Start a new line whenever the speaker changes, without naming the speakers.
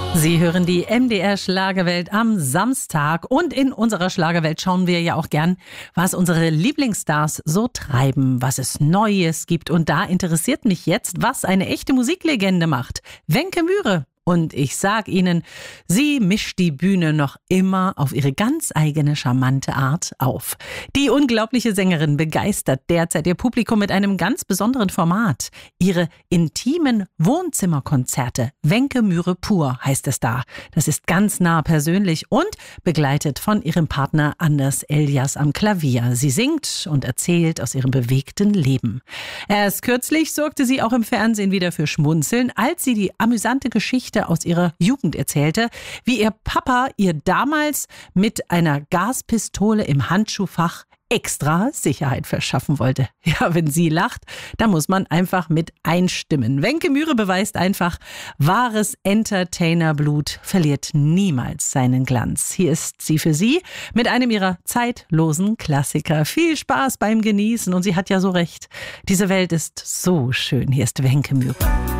Sie hören die MDR Schlagerwelt am Samstag und in unserer Schlagerwelt schauen wir ja auch gern, was unsere Lieblingsstars so treiben, was es Neues gibt. Und da interessiert mich jetzt, was eine echte Musiklegende macht. Wencke Myhre. Und ich sag Ihnen, sie mischt die Bühne noch immer auf ihre ganz eigene charmante Art auf. Die unglaubliche Sängerin begeistert derzeit ihr Publikum mit einem ganz besonderen Format. Ihre intimen Wohnzimmerkonzerte, Wencke Myhre pur heißt es da. Das ist ganz nah persönlich und begleitet von ihrem Partner Anders Elias am Klavier. Sie singt und erzählt aus ihrem bewegten Leben. Erst kürzlich sorgte sie auch im Fernsehen wieder für Schmunzeln, als sie die amüsante Geschichte aus ihrer Jugend erzählte, wie ihr Papa ihr damals mit einer Gaspistole im Handschuhfach extra Sicherheit verschaffen wollte. Ja, wenn sie lacht, da muss man einfach mit einstimmen. Wencke Myhre beweist einfach, wahres Entertainerblut verliert niemals seinen Glanz. Hier ist sie für Sie mit einem ihrer zeitlosen Klassiker. Viel Spaß beim Genießen und sie hat ja so recht. Diese Welt ist so schön. Hier ist Wencke Myhre.